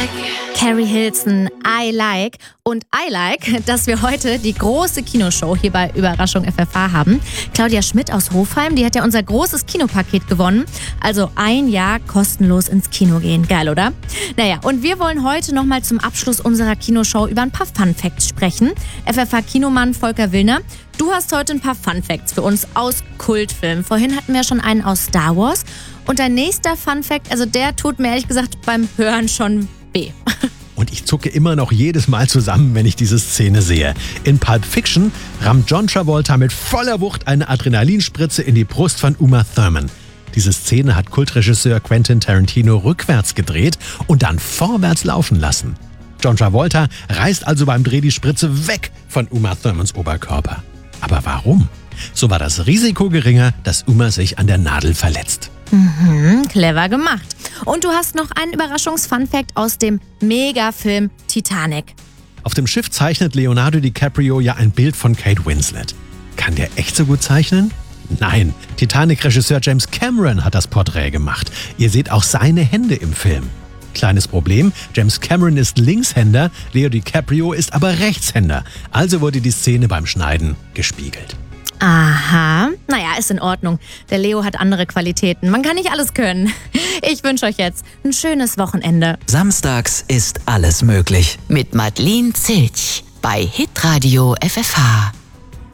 Carrie Hilson, I Like. Und I Like, dass wir heute die große Kinoshow hier bei Überraschung FFH haben. Claudia Schmidt aus Hofheim, die hat ja unser großes Kinopaket gewonnen. Also ein Jahr kostenlos ins Kino gehen. Geil, oder? Naja, und wir wollen heute nochmal zum Abschluss unserer Kinoshow über ein paar Fun-Facts sprechen. FFH-Kinomann Volker Willner, du hast heute ein paar Fun-Facts für uns aus Kultfilmen. Vorhin hatten wir schon einen aus Star Wars. Und dein nächster Fun-Fact, also der tut mir ehrlich gesagt beim Hören schon weh. Und ich zucke immer noch jedes Mal zusammen, wenn ich diese Szene sehe. In Pulp Fiction rammt John Travolta mit voller Wucht eine Adrenalinspritze in die Brust von Uma Thurman. Diese Szene hat Kultregisseur Quentin Tarantino rückwärts gedreht und dann vorwärts laufen lassen. John Travolta reißt also beim Dreh die Spritze weg von Uma Thurmans Oberkörper. Aber warum? So war das Risiko geringer, dass Uma sich an der Nadel verletzt. Clever gemacht. Und du hast noch einen Überraschungs-Fun-Fact aus dem Megafilm Titanic. Auf dem Schiff zeichnet Leonardo DiCaprio ja ein Bild von Kate Winslet. Kann der echt so gut zeichnen? Nein, Titanic-Regisseur James Cameron hat das Porträt gemacht. Ihr seht auch seine Hände im Film. Kleines Problem, James Cameron ist Linkshänder, Leo DiCaprio ist aber Rechtshänder. Also wurde die Szene beim Schneiden gespiegelt. Aha, naja, ist in Ordnung. Der Leo hat andere Qualitäten. Man kann nicht alles können. Ich wünsche euch jetzt ein schönes Wochenende. Samstags ist alles möglich. Mit Madeleine Zilch bei Hitradio FFH.